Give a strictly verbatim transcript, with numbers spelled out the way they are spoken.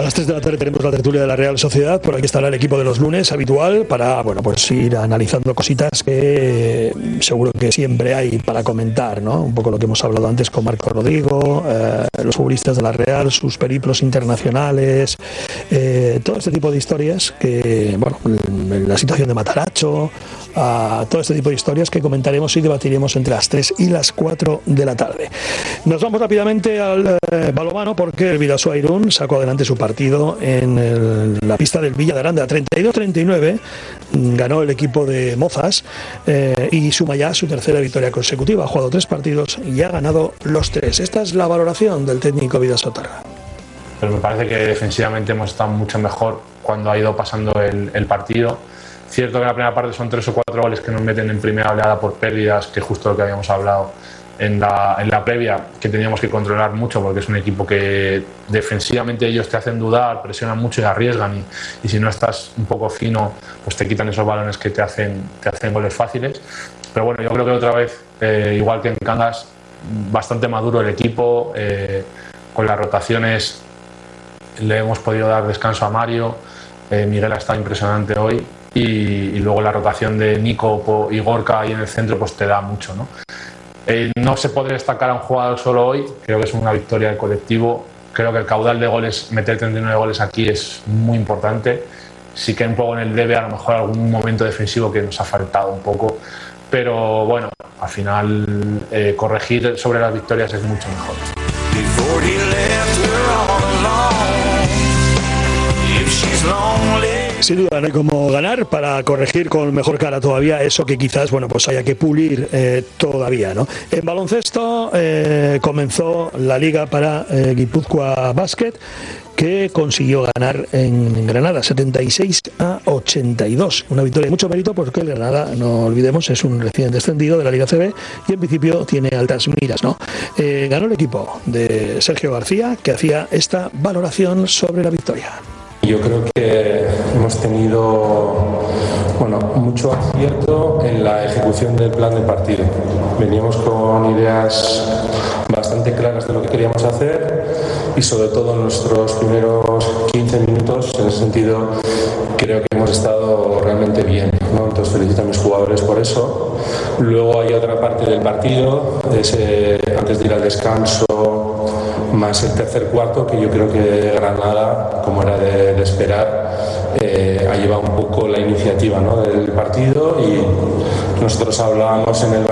A las tres de la tarde tenemos la tertulia de la Real Sociedad. Por aquí estará el equipo de los lunes habitual para, bueno, pues ir analizando cositas que eh, seguro que siempre hay para comentar, ¿no? Un poco lo que hemos hablado antes con Marco Rodrigo, eh, los futbolistas de la Real, sus periplos internacionales, eh, todo este tipo de historias que, bueno, la situación de Mataracho, a todo este tipo de historias que comentaremos y debatiremos entre las tres y las cuatro de la tarde. Nos vamos rápidamente al eh, balonmano porque el Bidasoa Irún sacó adelante su partido en el, la pista del Villa de Aranda, treinta y dos treinta y nueve, ganó el equipo de Mozas eh, y suma ya su tercera victoria consecutiva. Ha jugado tres partidos y ha ganado los tres. Esta es la valoración del técnico Bidasoa Targa. Pero me parece que defensivamente hemos estado mucho mejor cuando ha ido pasando el, el partido. Cierto que en la primera parte son tres o cuatro goles que nos meten en primera oleada por pérdidas, que es justo lo que habíamos hablado en la, en la previa, que teníamos que controlar mucho porque es un equipo que defensivamente ellos te hacen dudar, presionan mucho y arriesgan, y, y si no estás un poco fino pues te quitan esos balones que te hacen, te hacen goles fáciles. Pero bueno, yo creo que otra vez, eh, igual que en Cangas, bastante maduro el equipo, eh, con las rotaciones le hemos podido dar descanso a Mario, eh, Miguel ha estado impresionante hoy. Y, y luego la rotación de Nico y Gorka ahí en el centro pues te da mucho, ¿no? Eh, no se puede destacar a un jugador solo hoy, creo que es una victoria del colectivo. Creo que el caudal de goles, meter treinta y nueve goles aquí es muy importante. Sí que un poco en el debe, a lo mejor algún momento defensivo que nos ha faltado un poco, pero bueno, al final eh, corregir sobre las victorias es mucho mejor. Sin duda, no hay como ganar para corregir con mejor cara todavía eso que quizás, bueno, pues haya que pulir eh, todavía, ¿no? En baloncesto eh, comenzó la liga para eh, Guipúzcoa Basket, que consiguió ganar en Granada setenta y seis a ochenta y dos. Una victoria de mucho mérito porque el Granada, no olvidemos, es un recién descendido de la Liga C B y en principio tiene altas miras, ¿no? Eh, ganó el equipo de Sergio García, que hacía esta valoración sobre la victoria. Yo creo que hemos tenido, bueno, mucho acierto en la ejecución del plan de partido. Veníamos con ideas bastante claras de lo que queríamos hacer y sobre todo en nuestros primeros quince minutos, en ese sentido, creo que hemos estado realmente bien, ¿no? Entonces felicito a mis jugadores por eso. Luego hay otra parte del partido, ese, antes de ir al descanso, más el tercer cuarto, que yo creo que Granada, como era de, de esperar, eh, ha llevado un poco la iniciativa, ¿no?, del partido, y nosotros hablábamos en el